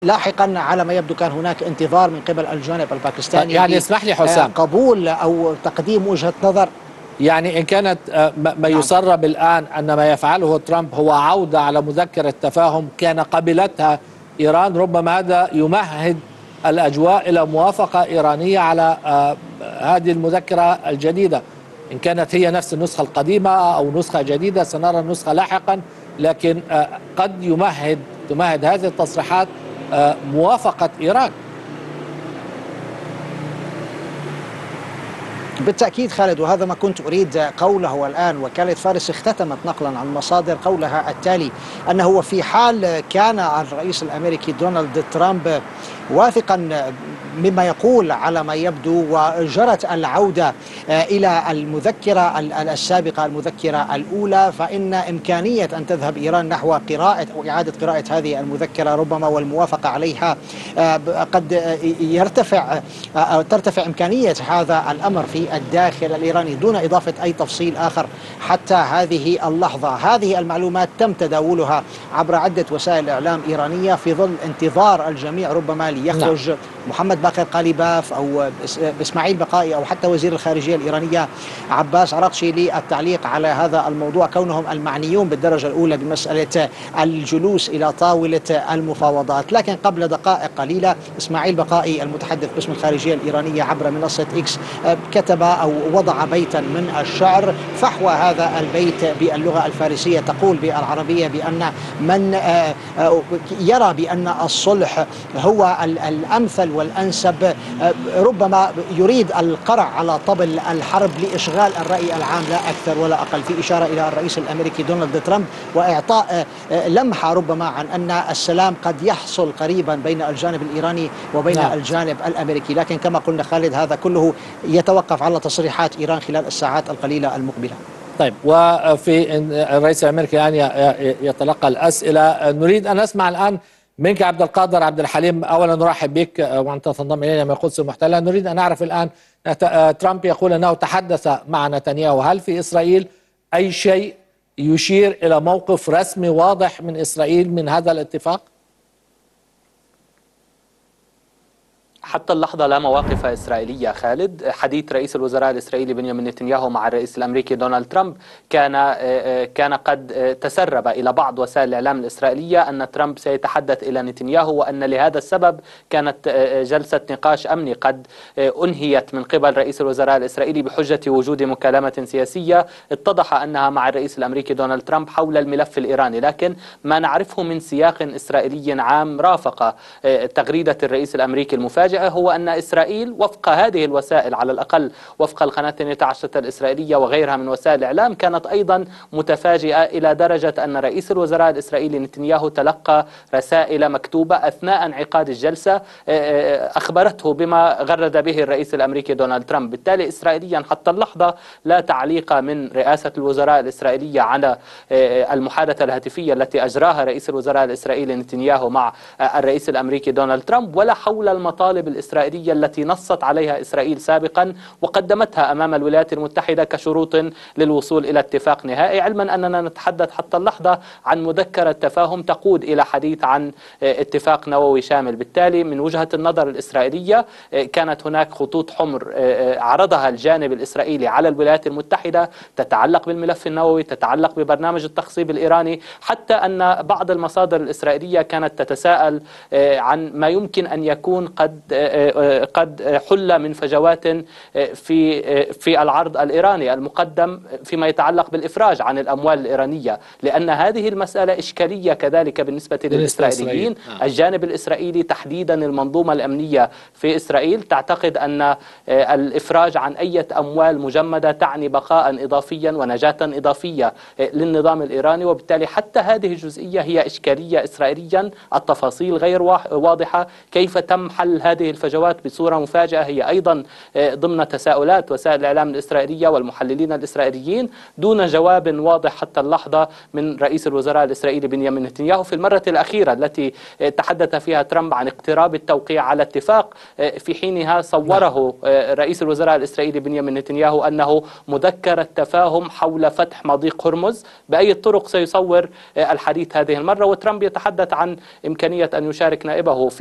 لاحقا على ما يبدو كان هناك انتظار من قبل الجانب الباكستاني، يعني اسمح لي حسام، قبول أو تقديم وجهة نظر. يعني إن كانت ما نعم. يسرب الآن أن ما يفعله ترامب هو عودة على مذكرة تفاهم كان قبلتها إيران، ربما هذا يمهد الأجواء إلى موافقة إيرانية على هذه المذكرة الجديدة. إن كانت هي نفس النسخة القديمة أو نسخة جديدة سنرى النسخة لاحقا، لكن قد تمهد هذه التصريحات موافقة إيران. بالتأكيد خالد، وهذا ما كنت أريد قوله الآن. وكالة فارس اختتمت نقلا عن مصادر قولها التالي: أنه في حال كان الرئيس الأمريكي دونالد ترامب واثقا مما يقول على ما يبدو وجرت العودة إلى المذكرة السابقة، المذكرة الأولى، فإن إمكانية أن تذهب إيران نحو قراءة أو إعادة قراءة هذه المذكرة ربما والموافقة عليها قد ترتفع إمكانية هذا الأمر في الداخل الإيراني دون إضافة أي تفصيل آخر حتى هذه اللحظة. هذه المعلومات تم تداولها عبر عدة وسائل إعلام إيرانية في ظل انتظار الجميع ربما ليخرج محمد باقر قاليباف أو إسماعيل بقائي أو حتى وزير الخارجية الإيرانية عباس عراقشي للتعليق على هذا الموضوع، كونهم المعنيون بالدرجة الأولى بمسألة الجلوس إلى طاولة المفاوضات. لكن قبل دقائق قليلة إسماعيل بقائي المتحدث باسم الخارجية الإيرانية عبر منصة إكس كتب أو وضع بيتا من الشعر، فحوى هذا البيت باللغة الفارسية تقول بالعربية بأن من يرى بأن الصلح هو الأمثل والأنسب ربما يريد القرع على طبل الحرب لإشغال الرأي العام لا أكثر ولا أقل، في إشارة إلى الرئيس الأمريكي دونالد ترامب وإعطاء لمحة ربما عن أن السلام قد يحصل قريبا بين الجانب الإيراني وبين الجانب الأمريكي. لكن كما قلنا خالد هذا كله يتوقف على تصريحات إيران خلال الساعات القليلة المقبلة. طيب، وفي الرئيس الأمريكي الآن يتلقى الأسئلة، نريد أن نسمع الآن منك عبد القادر عبد الحليم. أولا نرحب بك وأنت تنضم إلينا من القدس المحتلة. نريد أن نعرف الآن، ترامب يقول أنه تحدث مع نتنياهو، هل في إسرائيل أي شيء يشير إلى موقف رسمي واضح من إسرائيل من هذا الاتفاق؟ حتى اللحظة لا مواقف إسرائيلية خالد. حديث رئيس الوزراء الإسرائيلي بنيامين نتنياهو مع الرئيس الأمريكي دونالد ترامب كان قد تسرب إلى بعض وسائل الإعلام الإسرائيلية أن ترامب سيتحدث إلى نتنياهو، وأن لهذا السبب كانت جلسة نقاش أمني قد أنهيت من قبل رئيس الوزراء الإسرائيلي بحجة وجود مكالمة سياسية اتضح أنها مع الرئيس الأمريكي دونالد ترامب حول الملف الإيراني. لكن ما نعرفه من سياق إسرائيلي عام رافق تغريدة الرئيس الأمريكي المفاجئة هو أن إسرائيل وفق هذه الوسائل، على الأقل وفق القناة 12 الإسرائيلية وغيرها من وسائل الإعلام، كانت أيضا متفاجئة إلى درجة أن رئيس الوزراء الإسرائيلي نتنياهو تلقى رسائل مكتوبة أثناء انعقاد الجلسة أخبرته بما غرد به الرئيس الأمريكي دونالد ترامب. بالتالي إسرائيليا حتى اللحظة لا تعليق من رئاسة الوزراء الإسرائيلية على المحادثة الهاتفية التي أجراها رئيس الوزراء الإسرائيلي نتنياهو مع الرئيس الأمريكي دونالد ترامب، ولا حول المطالب الإسرائيلية التي نصت عليها إسرائيل سابقا وقدمتها أمام الولايات المتحدة كشروط للوصول إلى اتفاق نهائي، علما أننا نتحدث حتى اللحظة عن مذكرة تفاهم تقود إلى حديث عن اتفاق نووي شامل. بالتالي من وجهة النظر الإسرائيلية كانت هناك خطوط حمر عرضها الجانب الإسرائيلي على الولايات المتحدة تتعلق بالملف النووي، تتعلق ببرنامج التخصيب الإيراني، حتى أن بعض المصادر الإسرائيلية كانت تتساءل عن ما يمكن أن يكون قد حل من فجوات في العرض الإيراني المقدم فيما يتعلق بالإفراج عن الأموال الإيرانية، لأن هذه المسألة إشكالية كذلك بالنسبة للإسرائيليين. الجانب الإسرائيلي تحديدا المنظومة الأمنية في إسرائيل تعتقد أن الإفراج عن أي أموال مجمدة تعني بقاء إضافيا ونجاة إضافية للنظام الإيراني، وبالتالي حتى هذه الجزئية هي إشكالية إسرائيليا. التفاصيل غير واضحة، كيف تم حل هذه الفجوات بصورة مفاجئة هي أيضا ضمن تساؤلات وسائل الإعلام الإسرائيلية والمحللين الإسرائيليين دون جواب واضح حتى اللحظة من رئيس الوزراء الإسرائيلي بنيامين نتنياهو. في المرة الأخيرة التي تحدث فيها ترامب عن اقتراب التوقيع على اتفاق، في حينها صوره رئيس الوزراء الإسرائيلي بنيامين نتنياهو أنه مذكرة تفاهم حول فتح مضيق هرمز. بأي الطرق سيصور الحديث هذه المرة؟ وترامب يتحدث عن إمكانية أن يشارك نائبه في